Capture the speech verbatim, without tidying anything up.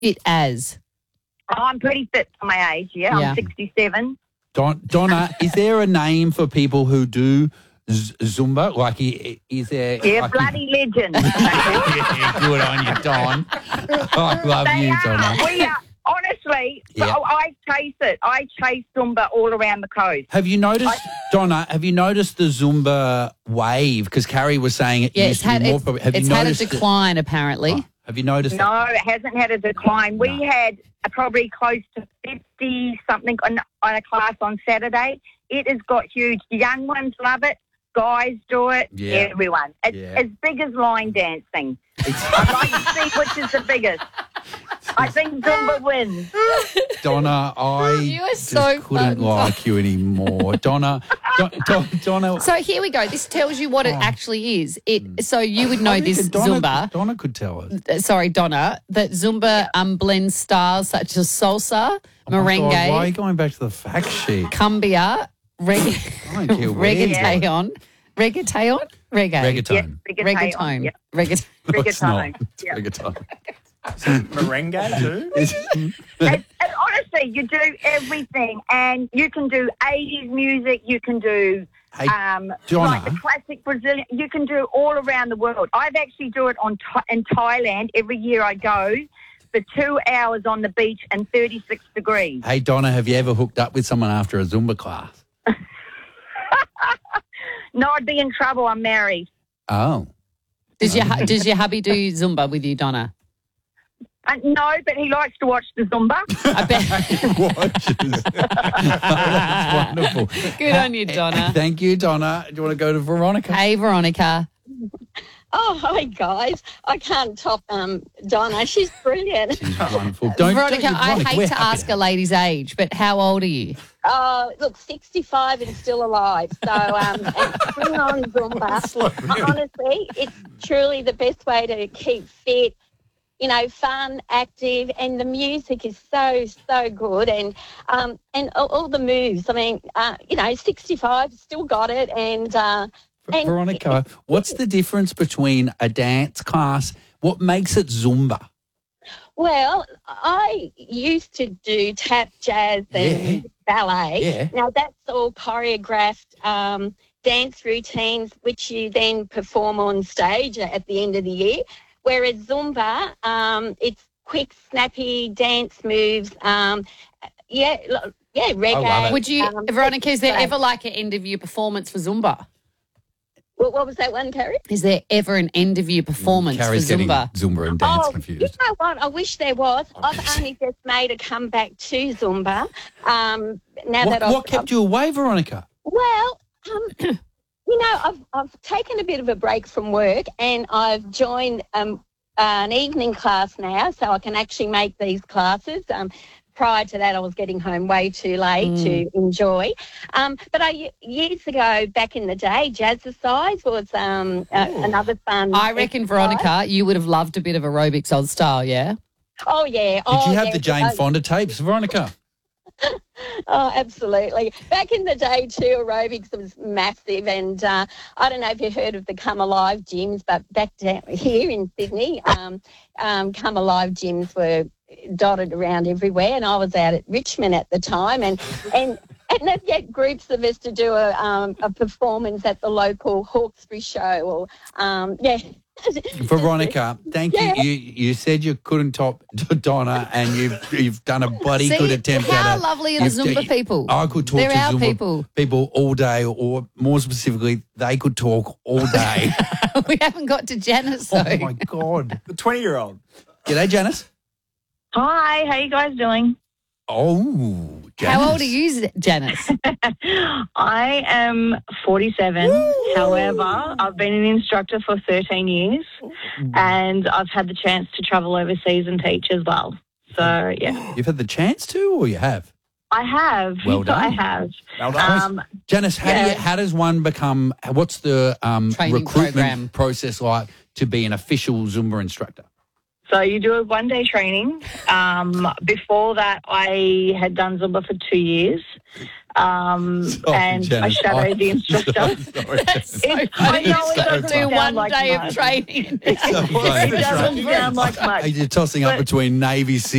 fit as? Oh, I'm pretty fit for my age, yeah. Yeah. I'm sixty-seven. Don, Donna, is there a name for people who do z- Zumba? Like, i- is there... Yeah, like bloody legend. Yeah, good on you, Don. I love They you, are. Donna. We are. Honestly, Yeah. so I chase it. I chase Zumba all around the coast. Have you noticed, Donna, have you noticed the Zumba wave? Because Carrie was saying it Yeah, used it's had, to be more... it's, popular. Have it's you had a noticed it? decline, apparently. Oh, have you noticed that? No, it hasn't had a decline. We No. had a, probably close to fifty-something on, on a class on Saturday. It has got huge. The young ones love it. Guys do it. Yeah. Everyone. It's Yeah. as big as line dancing. I'd like to see which is the biggest. I think Zumba wins. Donna, I You are just so couldn't fun. like you anymore. Donna, Don, Don, Donna... So here we go. This tells you what it actually is. It So you would know I this reckon Donna, Zumba. Donna could tell us. uh, Sorry, Donna, that Zumba um, blends styles such as salsa, Oh my God, merengue, why are you going back to the fact sheet? cumbia, reg- I don't care where you reggaeton, reggaeton, reggae, Reggaeton. Yes, reggaeton, Yeah. reggaeton. No, it's not. Reggaeton. It's Yeah. reggaeton. Merengue too? And, and honestly, you do everything, and you can do eighties music. You can do Hey, um, Donna. like the classic Brazilian. You can do all around the world. I've actually do it on Tha- in Thailand every year. I go for two hours on the beach and thirty-six degrees. Hey, Donna, have you ever hooked up with someone after a Zumba class? No, I'd be in trouble. I'm married. Oh. Does your hu- does your hubby do Zumba with you, Donna? Uh, no, but he likes to watch the Zumba. I bet. Watches. That's wonderful. Good on you, Donna. Thank you, Donna. Do you want to go to Veronica? Hey, Veronica. Oh, hi, guys. I can't top um, Donna. She's brilliant. She's wonderful. Don't, Veronica, don't, I Veronica, hate we're to happy ask a lady's age, but how old are you? Uh, look, sixty-five and still alive. So, um, and bring on Zumba. Honestly, it's truly the best way to keep fit, you know, fun, active, and the music is so, so good. And um, and all, all the moves, I mean, uh, you know, sixty-five, still got it. And, uh, and Veronica, what's the difference between a dance class? What makes it Zumba? Well, I used to do tap, jazz, and Yeah. ballet. Yeah. Now, that's all choreographed um, dance routines, which you then perform on stage at the end of the year. Whereas Zumba, um, it's quick, snappy dance moves. Um, yeah, lo- yeah, reggae. love it. Would you, um, Veronica, is there great. ever like an end of year performance for Zumba? What, what was that one, Carrie? Is there ever an end of year performance Carrie's for getting Zumba? Zumba and dance oh, confused. you know what? I wish there was. I've only just made a comeback to Zumba. Um, now What, that I've, what kept you away, Veronica? Well, um, you know, I've I've taken a bit of a break from work, and I've joined um, an evening class now, so I can actually make these classes. Um, prior to that, I was getting home way too late to enjoy. Um, but I years ago, back in the day, Jazzercise was um, uh, another fun. I reckon, exercise. Veronica, you would have loved a bit of aerobics old style, yeah? Oh yeah. Did oh, you have yeah. the Jane Oh, Fonda tapes, Veronica? Oh, absolutely. Back in the day, too, aerobics was massive. And uh, I don't know if you've heard of the Come Alive gyms, but back down here in Sydney, um, um, Come Alive gyms were dotted around everywhere. And I was out at Richmond at the time. And, and, and they'd get groups of us to do a, um, a performance at the local Hawkesbury show. Or, um, yeah. Veronica, thank Yeah. you. You you said you couldn't top Donna, and you've you've done a bloody See, good attempt at how it. lovely are the You've- Zumba people? I could talk They're to our Zumba people. people all day, or more specifically, they could talk all day. We haven't got to Janice, though. Oh my God! The twenty-year-old. G'day, Janice. Hi, how you guys doing? Oh, Janice. How old are you, Janice? I am forty-seven. However, I've been an instructor for thirteen years and I've had the chance to travel overseas and teach as well. So, yeah, You've had the chance to, or you have? I have. Well done. I have. Well done. Um, Janice, how do you, Yeah. how does one become? What's the um, Training recruitment program. process like to be an official Zumba instructor? So you do a one-day training. Um, before that, I had done Zumba for two years. Um, Sorry, and I Janice. shadowed the instructor. Sorry, That's so It's- funny. I know it You doesn't do sound one like day much. of training. So funny. It doesn't sound like much. You're tossing up But- between Navy